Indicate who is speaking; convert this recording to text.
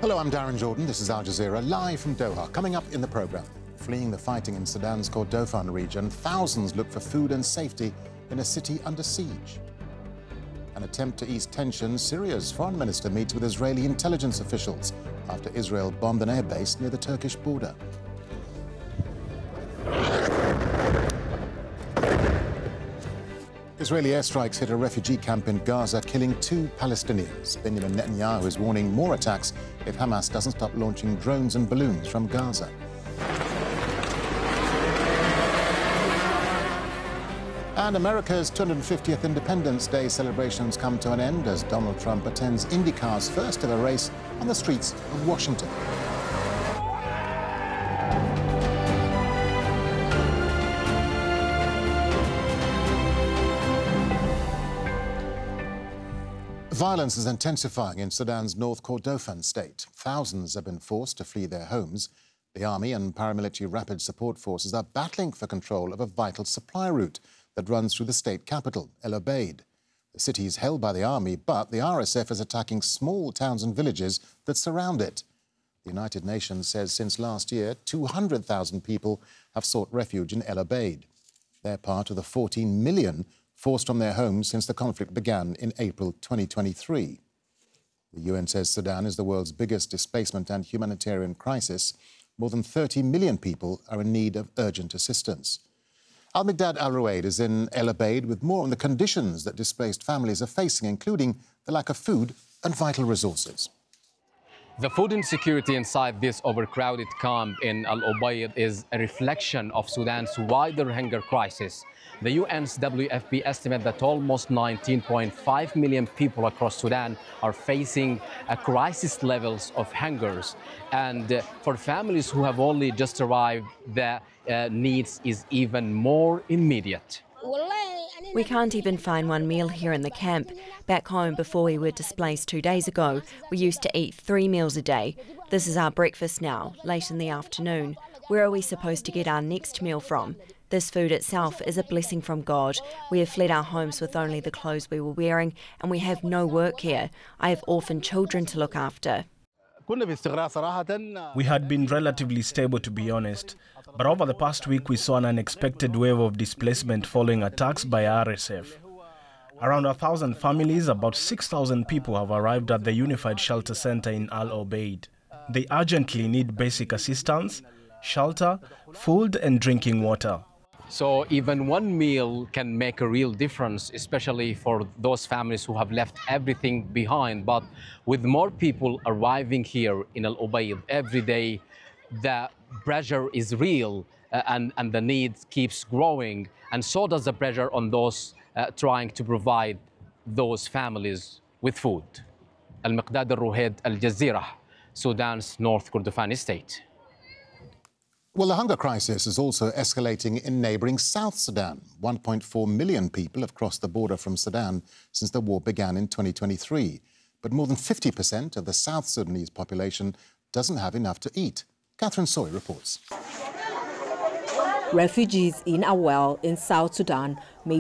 Speaker 1: Hello, I'm Darren Jordan. This is Al Jazeera, live from Doha. Coming up in the programme, fleeing the fighting in Sudan's Kordofan region, thousands look for food and safety in a city under siege. An attempt to ease tensions, Syria's foreign minister meets with Israeli intelligence officials after Israel bombed an airbase near the Turkish border. Israeli airstrikes hit a refugee camp in Gaza, killing 2 Palestinians. Benjamin Netanyahu is warning more attacks if Hamas doesn't stop launching drones and balloons from Gaza. And America's 250th Independence Day celebrations come to an end as Donald Trump attends IndyCar's first ever race on the streets of Washington. Violence is intensifying in Sudan's North Kordofan state. Thousands have been forced to flee their homes. The army and paramilitary rapid support forces are battling for control of a vital supply route that runs through the state capital, El Obeid. The city is held by the army, but the RSF is attacking small towns and villages that surround it. The United Nations says since last year, 200,000 people have sought refuge in El Obeid. They're part of the 14 million forced from their homes since the conflict began in April 2023. The UN says Sudan is the world's biggest displacement and humanitarian crisis. More than 30 million people are in need of urgent assistance. Al-Miqdad Al-Ruwaid is in El Obeid with more on the conditions that displaced families are facing, including the lack of food and vital resources.
Speaker 2: The food insecurity inside this overcrowded camp in Al Obeid is a reflection of Sudan's wider hunger crisis. The UN's WFP estimate that almost 19.5 million people across Sudan are facing a crisis levels of hungers. And for families who have only just arrived, the needs is even more immediate.
Speaker 3: We can't even find one meal here in the camp. Back home, before we were displaced 2 days ago, we used to eat 3 meals a day. This is our breakfast now, late in the afternoon. Where are we supposed to get our next meal from? This food itself is a blessing from God. We have fled our homes with only the clothes we were wearing, and we have no work here. I have orphan children to look after.
Speaker 4: We had been relatively stable, to be honest. But over the past week, we saw an unexpected wave of displacement following attacks by RSF. Around 1,000 families, about 6,000 people have arrived at the Unified Shelter Center in Al Obeid. They urgently need basic assistance, shelter, food and drinking water.
Speaker 2: So even one meal can make a real difference, especially for those families who have left everything behind. But with more people arriving here in Al Obeid every day, the pressure is real and the need keeps growing. And so does the pressure on those trying to provide those families with food. Al-Miqdad Al-Ruwaid, Al Jazeera, Sudan's North Kordofan state.
Speaker 1: Well, the hunger crisis is also escalating in neighbouring South Sudan. 1.4 million people have crossed the border from Sudan since the war began in 2023. But more than 50% of the South Sudanese population doesn't have enough to eat. Catherine Soy reports.
Speaker 5: Refugees in Awel in South Sudan may